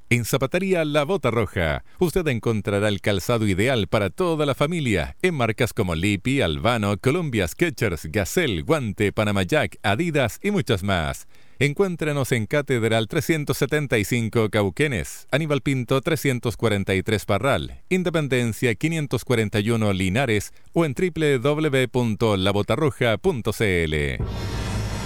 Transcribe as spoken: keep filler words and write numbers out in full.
En Zapatería La Bota Roja, usted encontrará el calzado ideal para toda la familia en marcas como Lipi, Albano, Columbia, Skechers, Gazelle, Guante, Panama Jack, Adidas y muchas más. Encuéntrenos en Catedral trescientos setenta y cinco Cauquenes, Aníbal Pinto trescientos cuarenta y tres Parral, Independencia quinientos cuarenta y uno Linares o en doble u doble u doble u punto la bota roja punto c l.